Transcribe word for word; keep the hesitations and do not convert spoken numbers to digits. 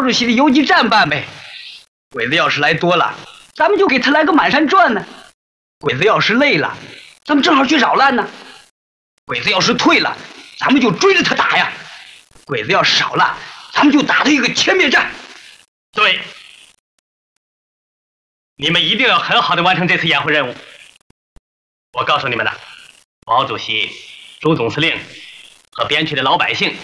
主席的游击战办呗。鬼子要是来多了，咱们就给他来个满山转呢；鬼子要是累了，咱们正好去扰乱呢；鬼子要是退了，咱们就追着他打呀；鬼子要是少了，咱们就打他一个歼灭战。 对，你们一定要很好的完成这次掩护任务。我告诉你们了，毛主席、朱总司令和边区的老百姓